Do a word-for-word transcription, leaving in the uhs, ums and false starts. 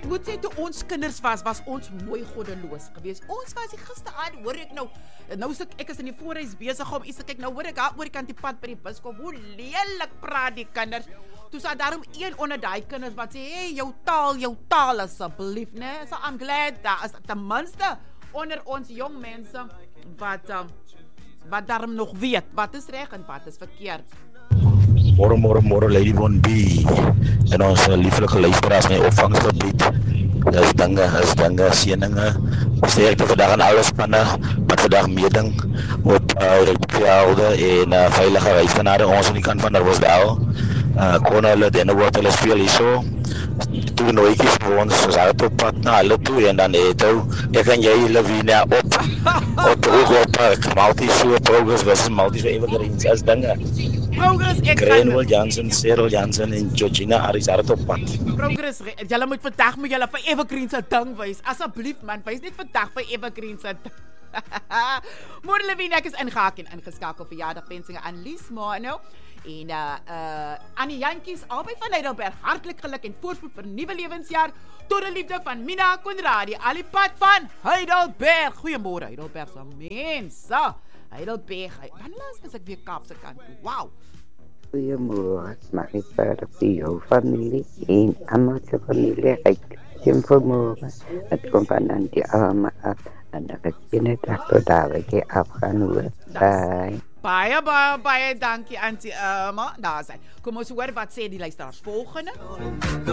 moet sê, toe ons kinders was, was ons mooi goddeloos geweest. Ons was die gisteraand, hoor ek nou, nou is ek, ek is in die voorhuis besig om iets te kyk, nou hoor ek daar oor die kant die pad by die bus kom, hoe lelik praat die kinders. Toe sal daarom een onder die kinders wat sê, hey, jou taal, jou taal asseblief, né? So I'm glad, daar is ten minste onder ons jong mense, wat, um, wat daarom nog weet, wat is reg en wat is verkeerd. Môre, môre, môre, Lady Von B. En ons uh, lieflike luisteraars my opvangsgebied. Dis dinge, is dinge, sieninge. Sê ek te vandag aan alle spanne, wat vandag meeding op uh, Rugbyvelde en uh, veilige reisgenade. Ons aan die kant van Rosdal. Uh, kon hulle Dennewoord hulle speel hierso. Toe nooitjies vir ons, ons uit op pad na hulle toe en dan het ou, ek en jy Lavinia op, op hoog op, Malties so, Progress versus Malties vir Evergreens, as dinge. Progress, ek Greenwell Jansen, Cyril Jansen en Georgina Aris uit op pad. Progress, julle moet vandag moet julle vir Evergreens se ding wys, asseblief man, wys net vandag vir Evergreens se ding. Môre Lavinia, ek is ingehaak en ingeskakel verjaardag wensinge aan Lies Mono. En uh, uh, aan die Jantjies, albei van Heidelberg, hartlik geluk en voorspoed vir nuwe lewensjaar, tot die liefde van Mina Konradi, al die pad van Heidelberg. Goeiemôre Heidelbergse mense, Heidelberg, wanneer laas was ek weer Kaapse kant toe, wow. Goeiemôre, mag ek vir die jou familie en allemaal se familie, ek sien vanmorgen, het komt van aan die arme af, en ek sien het dag tot daar ek afgaan hoor, bye. Baie, baie, baie dankie, Auntie Irma. Daar is hy. Kom ons hoor wat sê die luisteraars volgende.